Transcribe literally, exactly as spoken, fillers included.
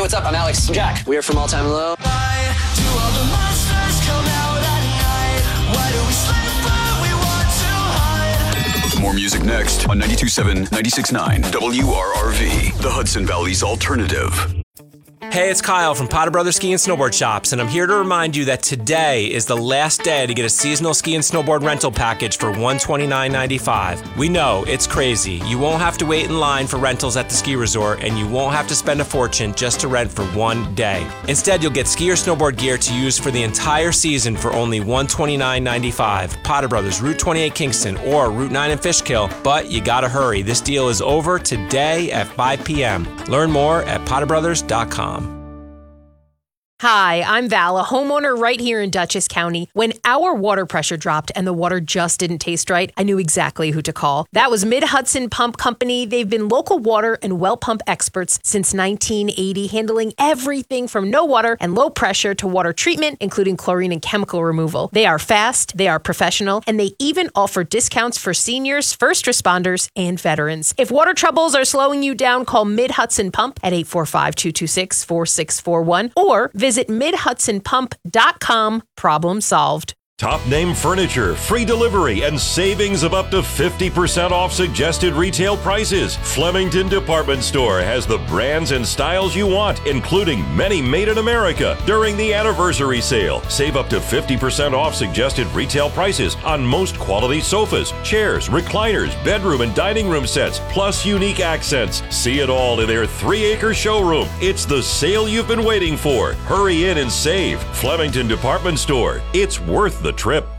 what's up? I'm Alex. I'm Jack. We are from All Time Low. Why do all the monsters come out at night? Why do we sleep when we want to hide? More music next on ninety-two point seven, ninety-six point nine W R R V, the Hudson Valley's alternative. Hey, it's Kyle from Potter Brothers Ski and Snowboard Shops, and I'm here to remind you that today is the last day to get a seasonal ski and snowboard rental package for one hundred twenty-nine dollars and ninety-five cents. We know, it's crazy. You won't have to wait in line for rentals at the ski resort, and you won't have to spend a fortune just to rent for one day. Instead, you'll get ski or snowboard gear to use for the entire season for only one hundred twenty-nine dollars and ninety-five cents. Potter Brothers, Route twenty-eight Kingston, or Route nine in Fishkill, but you gotta hurry. This deal is over today at five p.m. Learn more at potter brothers dot com. Hi, I'm Val, a homeowner right here in Dutchess County. When our water pressure dropped and the water just didn't taste right, I knew exactly who to call. That was Mid-Hudson Pump Company. They've been local water and well pump experts since nineteen eighty, handling everything from no water and low pressure to water treatment, including chlorine and chemical removal. They are fast, they are professional, and they even offer discounts for seniors, first responders, and veterans. If water troubles are slowing you down, call Mid-Hudson Pump at eight four five, two two six, four six four one or visit mid hudson pump dot com. Problem solved. Top name furniture, free delivery, and savings of up to fifty percent off suggested retail prices. Flemington Department Store has the brands and styles you want, including many made in America. During the anniversary sale, save up to fifty percent off suggested retail prices on most quality sofas, chairs, recliners, bedroom and dining room sets, plus unique accents. See it all in their three-acre showroom. It's the sale you've been waiting for. Hurry in and save. Flemington Department Store. It's worth the trip.